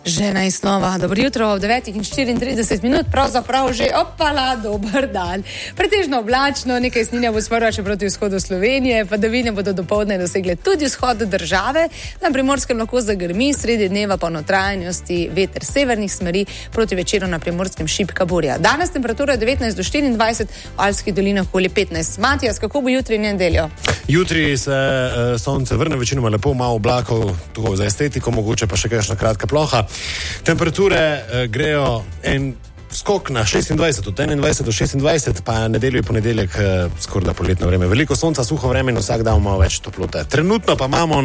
Žena iz snova, dobro jutro, ob 9:34, pravzaprav že opala, dober dan. Pretežno oblačno, nekaj sninja bo sprva še proti vzhodu Slovenije, padavine bodo dopoldne dosegle tudi vzhod države, na Primorskem lahko zagrmi, sredi dneva po notranjosti veter severnih smeri, proti večeru na Primorskem šibka burja. Danes temperatura 19 do 24, v Alpskih dolinah okoli 15. Matijas, kako bo jutri in nedeljo? Jutri se sonce vrne, večinoma lepo, malo oblakov, tako za estetiko, mogoče pa še kakšna kratka ploha. Temperature grejo en skok na 26, od 21 do 26, pa nedeljo in ponedeljek skoraj da poletno vreme. Veliko sonca, suho vreme in vsak dan malo več toplote. Trenutno pa imamo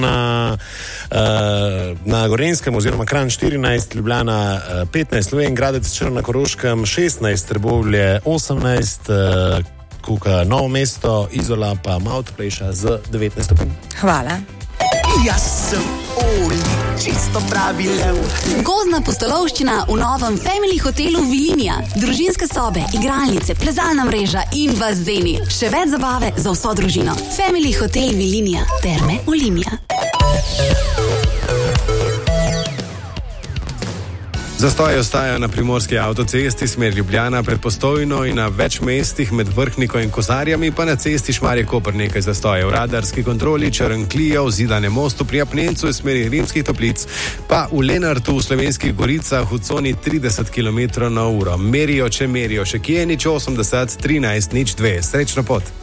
na Gorenjskem oziroma Kranj 14, Ljubljana 15, Slovenj Gradec, Črna na Koroškem 16, Trbovlje 18, Kuka Novo mesto, Izola pa malo toplejša z 19 stopinj. Hvala. Jaz sem Oli, čisto pravi lev. Gozdna pustolovščina v novem Family hotelu Vilinija. Družinske sobe, igralnice, plezalna mreža in bazeni. Še več zabave za vso družino. Family hotel Vilinija, Terme Olimia. Zastoj ostajajo na primorski avtocesti smer Ljubljana pred Postojno in na več mestih med Vrhniko in Kozarjami, pa na cesti Šmarje-Koper nekaj zastojev. V radarski kontroli Črnklijev, Zidane mostu pri Apnencu v smeri Rimskih Toplic, pa v Lenartu v Slovenskih Goricah v coni 30 km/h. Merijo, če merijo, še kje nič 80 13 02. Srečno pot.